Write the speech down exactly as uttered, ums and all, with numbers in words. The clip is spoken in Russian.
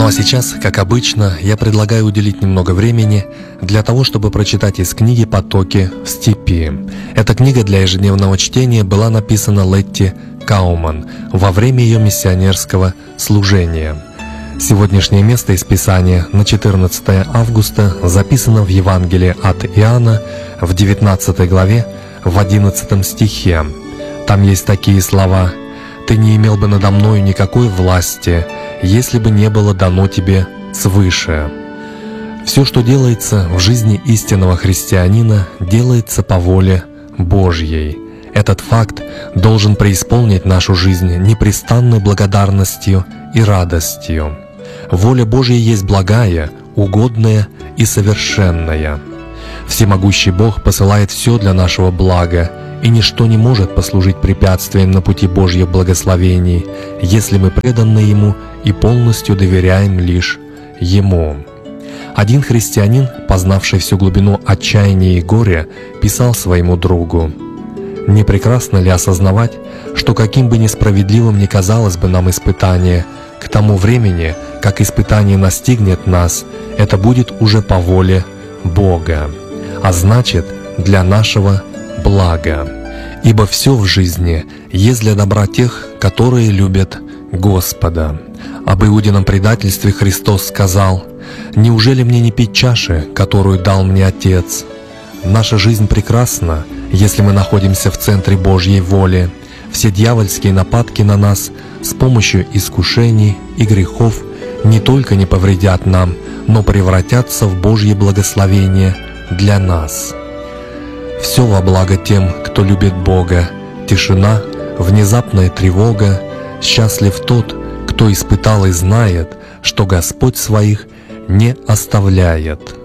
Ну а сейчас, как обычно, я предлагаю уделить немного времени для того, чтобы прочитать из книги «Потоки в степи». Эта книга для ежедневного чтения была написана Летти Кауман во время ее миссионерского служения. Сегодняшнее место из Писания на четырнадцатое августа записано в Евангелии от Иоанна в девятнадцатой главе в одиннадцатом стихе. Там есть такие слова: «Ты не имел бы надо мною никакой власти, если бы не было дано тебе свыше». Все, что делается в жизни истинного христианина, делается по воле Божьей. Этот факт должен преисполнить нашу жизнь непрестанной благодарностью и радостью. Воля Божья есть благая, угодная и совершенная. Всемогущий Бог посылает все для нашего блага, и ничто не может послужить препятствием на пути Божьих благословений, если мы преданы Ему и полностью доверяем лишь Ему. Один христианин, познавший всю глубину отчаяния и горя, писал своему другу: «Не прекрасно ли осознавать, что каким бы несправедливым ни казалось бы нам испытание, к тому времени, как испытание настигнет нас, это будет уже по воле Бога, а значит, для нашего блага. Ибо все в жизни есть для добра тех, которые любят Господа». Об Иудином предательстве Христос сказал: «Неужели мне не пить чаши, которую дал мне Отец?» Наша жизнь прекрасна, если мы находимся в центре Божьей воли. Все дьявольские нападки на нас с помощью искушений и грехов не только не повредят нам, но превратятся в Божье благословение для нас. Все во благо тем, кто любит Бога. Тишина, внезапная тревога. Счастлив тот, кто испытал и знает, что Господь своих не оставляет.